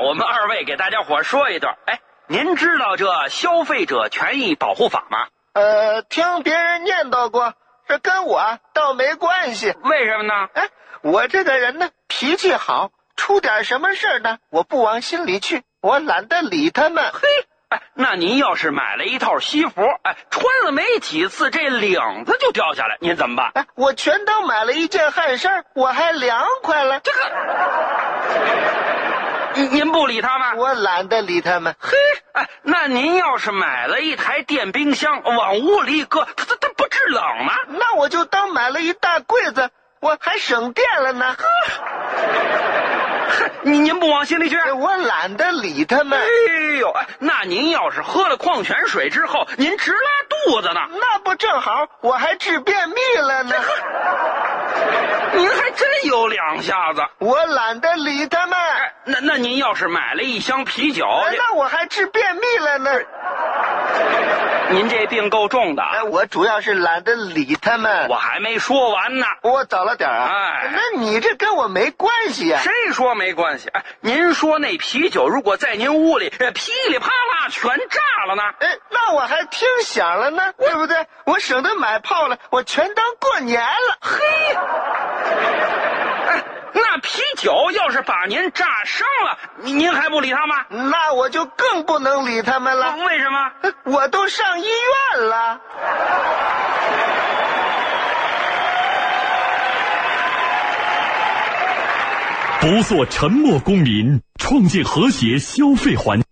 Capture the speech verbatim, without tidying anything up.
我们二位给大家伙说一段。哎，您知道这消费者权益保护法吗？ 呃，听别人念叨过，这跟我倒没关系。 为什么呢？ 哎，我这个人呢，脾气好，出点什么事呢，我不往心里去，我懒得理他们。 嘿，哎，那您要是买了一套西服，哎，穿了没几次，这领子就掉下来，您怎么办？ 哎，我全当买了一件汗衫，我还凉快了。 这个，您不理他们？ 我懒得理他们。 嘿，哎，那您要是买了一台电冰箱，往屋里一搁，它它它不制冷吗？ 那我就当买了一大柜子，我还省电了呢。 您您不往心里去？ 我懒得理他们。 哎呦，哎，那您要是喝了矿泉水之后，您直拉肚子呢？ 那不正好，我还治便秘了呢。 您还真有两下子。 我懒得理他们。 哎，那那您要是买了一箱啤酒， 哎，那我还治便秘了呢。 您这病够重的。 哎，我主要是懒得理他们。 我还没说完呢。 我早了点啊。 哎， 那你这跟我没关系呀。 谁说没关系？哎，您说那啤酒如果在您屋里噼里啪啦全炸了呢？ 哎，那我还听响了呢，对不对？我省得买炮了，我全当过年了。 嘿，哎，那啤酒要是把您炸伤了，您还不理他吗？ 那我就更不能理他们了。 为什么？ 我都上医院了。 不做沉默公民，创建和谐消费环境。